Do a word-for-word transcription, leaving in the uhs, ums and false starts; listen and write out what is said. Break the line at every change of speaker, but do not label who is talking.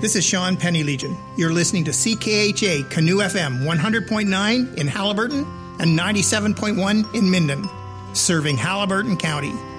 This is Sean Penny Legion. You're listening to C K H A Canoe F M one hundred point nine in Halliburton and ninety-seven point one in Minden, serving Halliburton County.